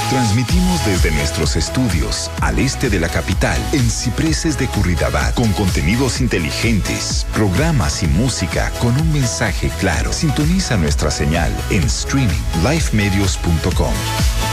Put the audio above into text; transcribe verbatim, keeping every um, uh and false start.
Transmitimos desde nuestros estudios al este de la capital, en Cipreses de Curridabat, con contenidos inteligentes, programas y música con un mensaje claro. Sintoniza nuestra señal en streaming lifemedios punto com.